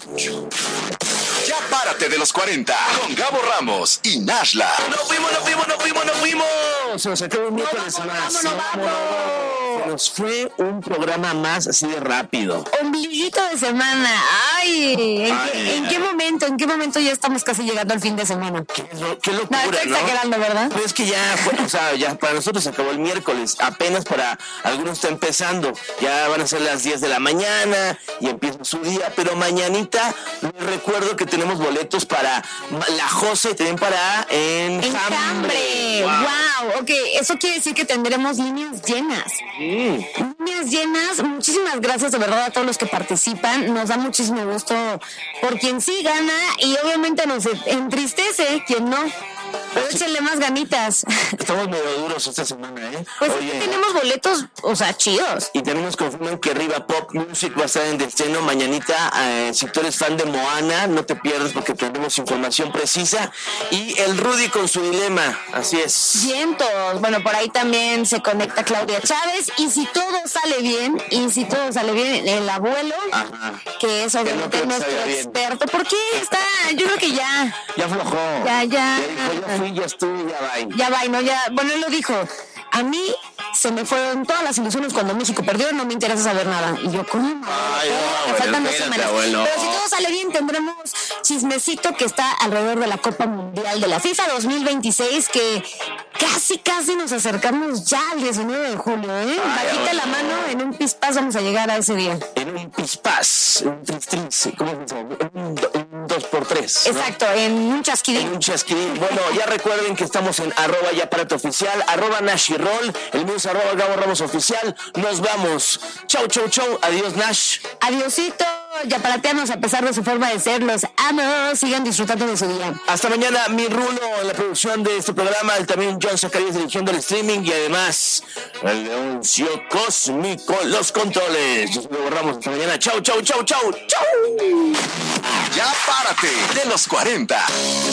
Ya párate de los 40 con Gabo Ramos y Nashla. ¡Nos fuimos! Se nos acabó un miércoles más. Se nos fue un programa más así de rápido. Ombliguito de semana. Ay, ¿en qué momento ya estamos casi llegando al fin de semana? Qué locura, No, estoy exagerando, ¿verdad? Pues es que ya fue, o sea, ya para nosotros se acabó el miércoles, apenas para algunos está empezando, ya van a ser las 10 de la mañana y empieza su día, pero mañanita les recuerdo que tenemos boletos para La Jose y también para Enjambre. Wow, ok, eso quiere decir que tendremos líneas llenas. Líneas llenas, muchísimas gracias de verdad a todos los que participan, nos da muchísimo gusto por quien sí gana y obviamente nos entristece quien no. Pero échenle más ganitas. Estamos medio duros esta semana, ¿eh? Pues tenemos boletos, o sea, chidos. Y también nos confirman que Riva Pop Music va a estar en estreno mañanita. Si tú eres fan de Moana, no te pierdas porque tendremos información precisa. Y el Rudy con su dilema, así es. Vientos. Bueno, por ahí también se conecta Claudia Chávez. Y si todo sale bien, el abuelo, que es obviamente nuestro experto. ¿Por qué está? Yo creo que ya aflojó. Ya fui, ya estuve, ya va. Ya va, no, ya. Bueno, él lo dijo. A mí se me fueron todas las ilusiones cuando México perdió, no me interesa saber nada. Y yo, ¿cómo? Me faltan 2 semanas. Pero si todo sale bien, tendremos chismecito que está alrededor de la Copa Mundial de la FIFA 2026, que casi nos acercamos ya al 19 de julio, ¿eh? Bajita la mano, en un pispás vamos a llegar a ese día. En un pispás, un tris, ¿cómo se llama? Un 2x3. Exacto, en un chasquidín. Bueno, ya recuerden que estamos en @yaparatoficial, @NashYroll, el mío es @Gabo Ramos Oficial. Nos vamos. Chau. Adiós, Nash. Adiosito, yaparateanos a pesar de su forma de ser. Los amo. Sigan disfrutando de su día. Hasta mañana, mi Rulo en la producción de este programa, también John Zacarías dirigiendo el streaming y además el Leoncio Cósmico, los controles. Yo soy Gabo Ramos. Hasta mañana. Chau. Ya párate de los 40.